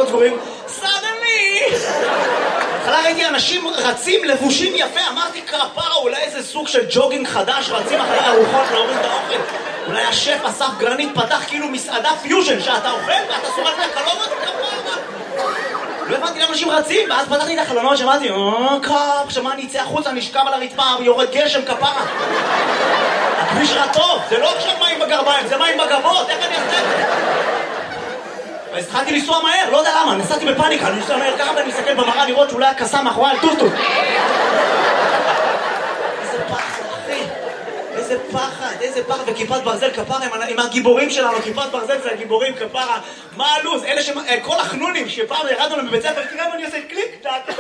סגורים. suddenly! בהתחלה ראיתי אנשים רצים לבושים יפה, אמרתי כפרה, אולי איזה סוג של ג'וגינג חדש, רצים אחרי ארוחות להוריד את האוכל. אולי השף אסף גרנית פתח כאילו מסעדה פיוז'ן, שאתה אוכל ואתה סורק מהקלונות וכפרה. לא הבנתי למה אנשים רצים, ואז פתחתי את החלונות, שמעתי, קאפ, שמה אני אצא החוצה, נשכב על הרצפה, יורד גשם, כפרה. הכביש רע טוב, זה לא עכשיו מים בגרביים, זה מים בגבות, איך אני אעשה את זה? אז התחלתי לנסוע מהר, לא יודע למה, נסעתי בפאניקה, אני נוסע מהר ככה ואני מסתכל במראה לראות שאולי הקסה מאחורי על טוסטוס. איזה פחד, אחי, איזה פחד, וכיפת ברזל כפרה עם הגיבורים שלנו, כיפת ברזל זה הגיבורים כפרה, מה הלוז? אלה כל החנונים שפעם ירדנו להם בבית ספר, תראה מה אני עושה קליק, טאק.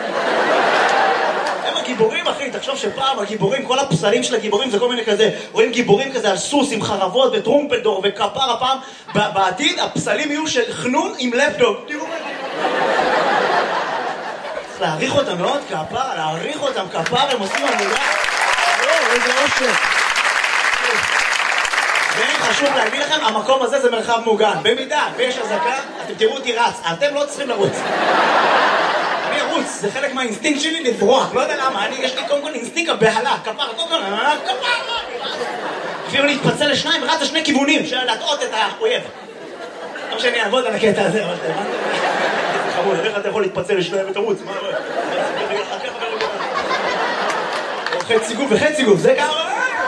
הם הגיבורים, אחי, תחשוב שפעם הגיבורים, כל הפסלים של הגיבורים זה כל מיני כזה, רואים גיבורים כזה על סוס עם חרבות וטרומפלדור וכפרה, פעם בעתיד הפסלים יהיו של חנון עם לפטופ. תראו מה זה. צריך להעריך אותם מאוד כפרה, להעריך אותם כפרה, הם עושים עבודה. איזה אושר. חשוב להגיד לכם, המקום הזה זה מרחב מוגן. במידה ויש הזקה, אתם תראו אותי רץ, אתם לא צריכים לרוץ. אני ארוץ, זה חלק מהאינסטינקט שלי לברוח, לא יודע למה, יש לי קודם כל אינסטינקט הבהלה, כפרה, אפילו להתפצל לשניים, רץ לשני כיוונים, של להטעות את האויב. לא שאני אעבוד על הקטע הזה, אבל זה חמוד, איך אתה יכול להתפצל לשניים ותרוץ? מה? חצי גוף וחצי גוף, זה כמה?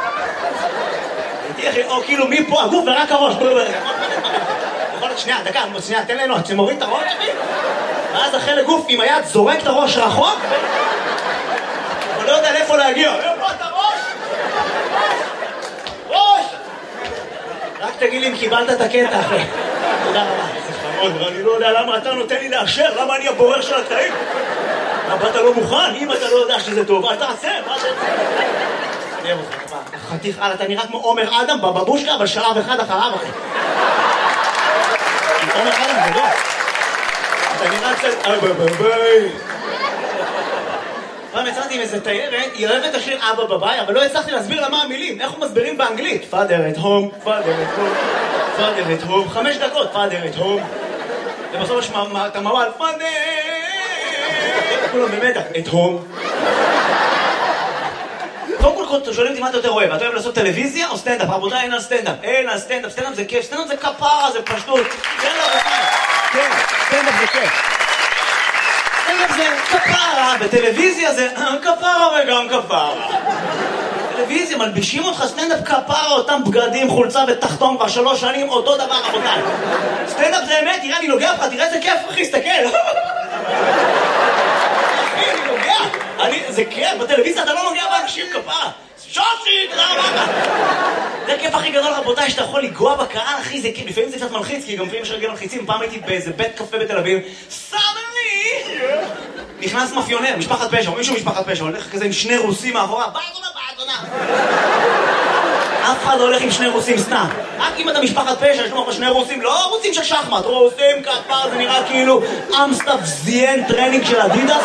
או כאילו מפה הגוף ורק הראש. יכול להיות שנייה, דקה, שנייה, תן לנו, אתם מוריד את הראש שלי? ואז החלק גוף עם היד זורק את הראש רחוק? אבל לא יודע לאיפה להגיע. איפה את הראש? ראש! רק תגיד לי אם קיבלת את הקטע אחרי. תודה רבה. זה חמוד, אני לא יודע למה אתה נותן לי לאשר, למה אני הבורר של הקטעים? למה אתה לא מוכן? אם אתה לא יודע שזה טוב, אתה עשה, מה אתה עושה? אני אוהב אותך, חתיך, אתה נראה כמו עומר אדם בבבושקה, אבל שלב אחד אחריו, אחי. עומר אדם זה לא. אתה נראה קצת... ביי. פעם יצאתי עם איזה תיירת, היא אוהבת את השיר אבא בביי, אבל לא הצלחתי להסביר לה מה המילים, איך הוא מסבירים באנגלית. Father at home, Father at home, Father at home, 5 דקות, Father at home. ובסוף יש את המוואל, Father! כולם במתח, at home. קודם כל שואלים אותי מה אתה יותר אוהב, אתה אוהב לעשות טלוויזיה או סטנדאפ? רבותיי, אין על סטנדאפ, סטנדאפ זה כיף, סטנדאפ זה כפרה, זה פשטות. כן, סטנדאפ זה כיף. סטנדאפ זה כפרה, בטלוויזיה זה כפרה וגם כפרה. טלוויזיה, מלבישים אותך סטנדאפ כפרה, אותם בגדים, חולצה ותחתון כבר 3 שנים, אותו דבר רבותיי. סטנדאפ זה אמת, תראה אני נוגע לך, תראה איזה כיף אחי, סתכל. זה כיף, בטלוויזיה אתה לא נוגע באנשים כפרה. שושיק, למה? זה הכיף הכי גדול רבותיי, שאתה יכול לגוע בקהל, אחי, זה כיף. לפעמים זה קצת מלחיץ, כי גם לפעמים יש רגל מלחיצים. פעם הייתי באיזה בית קפה בתל אביב, suddenly נכנס מאפיונר, משפחת פשע, או מישהו משפחת פשע, הולך כזה עם 2 רוסים מאחורה, באדונה. אף אחד לא הולך עם 2 רוסים סתם. רק אם אתה משפחת פשע, יש לך 2 רוסים, לא רוסים של שחמט, רוסים כפר, זה נראה כאילו אמסטאפ זיין טרנינג של אדידס.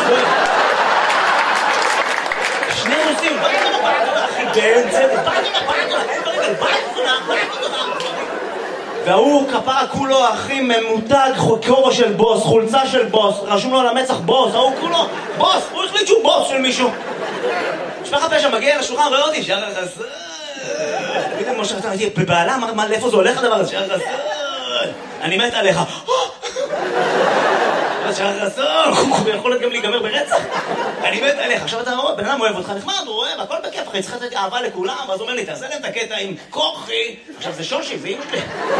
2 רוסים, אחי, באמצע, והוא כפרה כולו, אחי, ממותג כובע של בוס, חולצה של בוס, רשום לו על המצח בוס, ההוא כולו, בוס, הוא החליט שהוא בוס של מישהו. משפחת פשע מגיע לשולחן, רואה אותי, שער החסר. תגידי, כמו שאתה הייתי בבעלה, לאיפה זה הולך הדבר הזה? שער החסר. אני מת עליך. שער החסר, הוא יכול להיות גם להיגמר ברצח. אני מת עליך, עכשיו אתה רואה, בן אדם אוהב אותך, נחמד, הוא אוהב, הכל בכיף, אחי, צריך לתת אהבה לכולם, אז הוא אומר לי, תעשה להם את הקטע עם כוחי. עכשיו זה שושי, זה אמא שלי.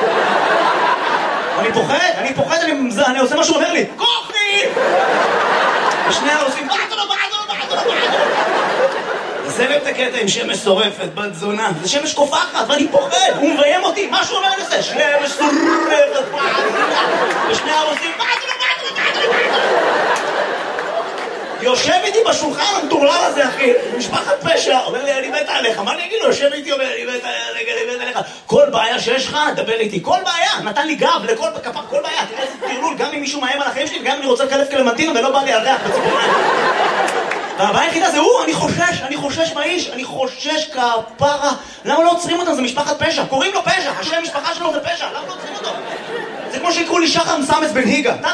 אני פוחד, אני עושה מה שהוא אומר לי, כוחי! ושני העושים, בעדו. זה להם את הקטע עם שמש שורפת, בת זונה, זה שמש קופחת, ואני פוחד, הוא מביים אותי, מה שהוא אומר לזה? שמש שורפת, ושני העושים, בעדו. יושב איתי בשולחן המטורלל הזה, אחי, משפחת פשע, אומר לי, אני מת עליך, מה אני אגיד לו? יושב איתי, אומר, אני מת עליך, כל בעיה שיש לך, דבר איתי, כל בעיה, נתן לי גב לכל כפר, כל בעיה, תראה איזה תרלול, גם אם מישהו מאיים על החיים שלי, וגם אם אני רוצה לקלף קלמנטינה ולא בא לי על ריח בציפורניים. והבעיה היחידה זה הוא, אני חושש מהאיש, אני חושש כפרה, למה לא עוצרים אותם? זה משפחת פשע, קוראים לו פשע, השם משפחה שלו זה פשע, למה לא עוצרים אותו? זה כמו שיקראו לי שחר מסמס בן היגה.